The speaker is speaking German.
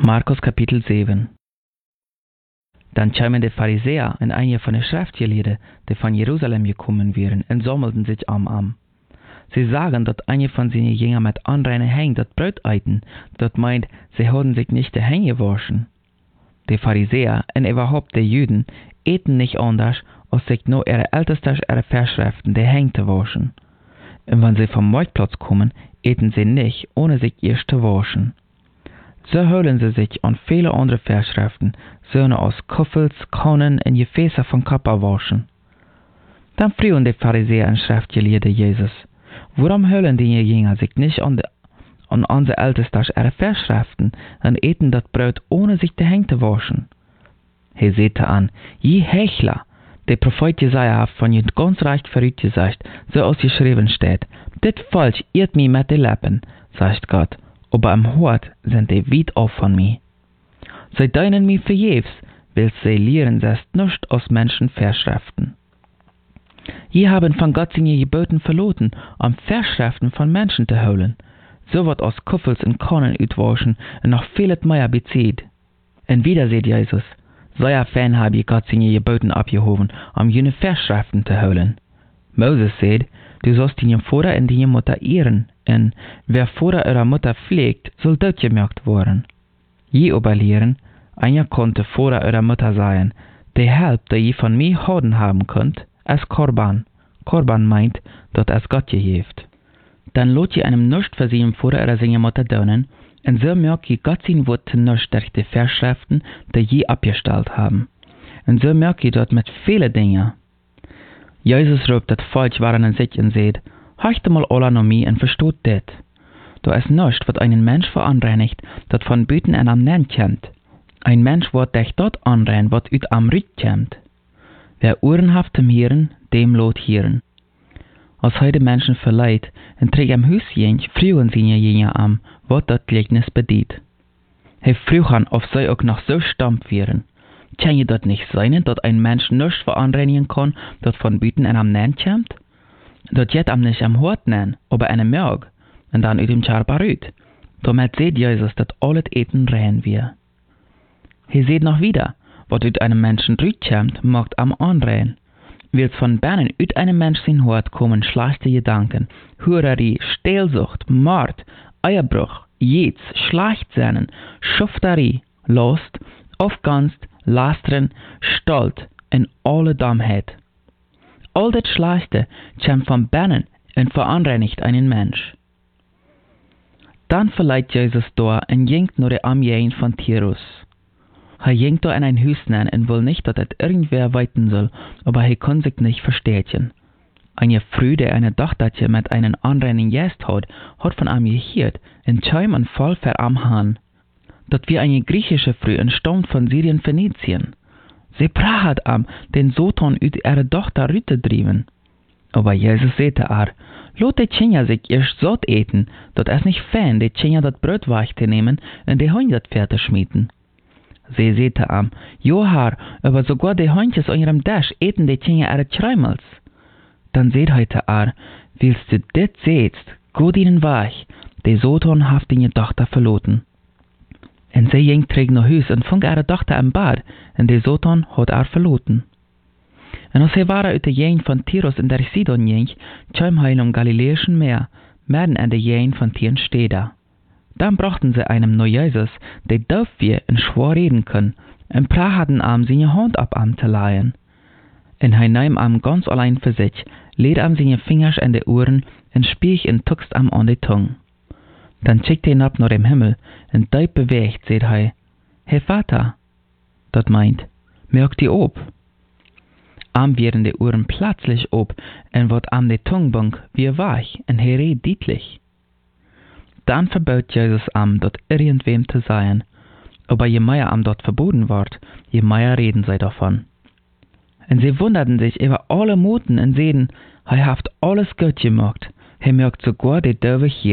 Markus Kapitel 7. Dann kamen die Pharisäer und einige von den Schriftgelehrten, die von Jerusalem gekommen wären, und sammelten sich am. Sie sagen, dass einige von seinen Jüngern mit unreinen Hängen das Brot eiten, das meint, sie haben sich nicht die Hände gewaschen. Die Pharisäer und überhaupt die Juden eten nicht anders, als sich nur ihre Ältesten ihre Vorschriften die Hände zu waschen. Und wenn sie vom Marktplatz kommen, eten sie nicht, ohne sich erst zu waschen. So holen sie sich an viele andere Vorschriften, sollen aus Kuffels, Kannen und Gefäße von Kappa waschen. Dann fragen die Pharisäer und Schriftgelehrten Jesus: Warum holen die Jünger sich nicht an unsere Ältesten ihre Vorschriften und eten das Brot, ohne sich die Hände zu waschen? Er sagte an: Je Heuchler! Der Prophet Jesaja hat von ihr ganz recht vorausgesagt, so als geschrieben steht: Dit Volk irrt mich mit den Lippen, sagt Gott, aber im Hort sind die weit auf von mir. Sie deinen mich vergebens, weil sie lehren selbst nicht aus Menschen Vorschriften. Je haben von Gott seine Geboten verloren, um Vorschriften von Menschen zu holen. So wird aus Kuffels und Kannen utwaschen und noch vieles mehr bezieht. Und wieder sagt Jesus: Sehr fern habe ich Gott seine Geboten abgehoben, um jene Vorschriften zu holen. Moses sagt: Du sollst deinen Vater und deine Mutter ehren, und wer Vater oder Mutter pflegt, soll totgemacht werden. Je aber lehren, einer konnte Vater oder Mutter sein, die Help, die je von mir Hoden haben könnt, als Korban. Korban meint, dass es Gott gehieft. Dann lot je einem nicht für seinen Vater oder seine Mutter dienen, und so merkt je Gott sein Wort nicht durch die Vorschriften, die je abgestellt haben. Und so merkt je dort mit vielen Dingen. Jesus ruft das Volk waren an sich und sagt: Horcht mal alle noch mich und versteht das. Da ist nichts, was einen Mensch verunreinigt, das von Büten an am Nenn kommt. Ein Mensch wird dich dort anrein, was ut am Rück kommt. Wer Ohren haft zum Hören, dem lot hören. Als heute Menschen verleiht und trägt am Hüsjen, frühen sie jene am, was das Gleichnis bedient. He frühen, auf sie auch noch so stammt wären. Kann je das nicht sein, dass ein Mensch nichts verunreinigen kann, das von Büten an am Nenn kommt? Dat jet am nicht am Hort nennen, aber eine Merg, und dann ut im Charbarüt. Damit seht Jesus, dass alles Eten rein wir. He seht noch wieder, was ut einem Menschen drüt kommt, macht am anrein. Wills von Bernen ut einem Mensch in Hort kommen schlechte Gedanken, Hurerie, Stehlsucht, Mord, Eierbruch, Jets, Schlachtsehnen, Schufterie, Lust, Aufganst, Lastern, Stolz und alle Dummheit. All das Schlechte kommt von Bernen und verunreinigt einen Mensch. Dann verleiht Jesus da und jinkt nur der Armeen von Tirus. Er jinkt da in ein Hüsnen und will nicht, dass es irgendwer weiten soll, aber er kann sich nicht verstehen. Eine Frau, die eine Tochterchen mit einem unreinen Gast hat von ihm gehört und Scheim und voll für am Hahn. Das wie eine griechische Frau entstammt von Syrien Phönizien. Sie prahat am, den Soton ut ihre Tochter rütedrieben. Aber Jesus sagte lot die Kinder sich erst satt eten, dat es nicht fein, die Kinder dat Brot weich zu nehmen und die Hunde dat Pferd schmieden. Sie sagte am, Jo Herr, aber sogar die Hundjes an ihrem Tisch eten die Kinder ihre Schreimels. Dann seht heute willst du dit sehtst, gut ihnen weich, die Soton haft deine Tochter verloten. Und sie ging trägt nach Hus und fand ihre Tochter im Bad, und die Soton hat verloten. Und als sie waren uit de Jeen von Tirus in der Sidon ging, kam heil Galiläischen Meer, mitten in der Jeen von Tieren Städter. Dann brachten sie einem neu Jesus, der doof wir und schwor reden können, und prahaten am seine Hand ab am zu leihen. Und er nahm am ganz allein für sich, lädt am seine Fingers in die Ohren und spiech und tuckst am an die Tung. Dann schickt er hinab nach dem Himmel, und deut bewegt, seht er: Hey Vater, dat meint, merk die ob. Am werden die Ohren plötzlich ob, und wird am die Tungbunk wie weich, und er redet deutlich. Dann verbot Jesus am, dort irgendwem zu sein, aber je mehr am dort verboten wird, je mehr reden sie davon. Und sie wunderten sich über alle Muten und sehen, er haft alles gut gemacht, er merkt sogar die doofe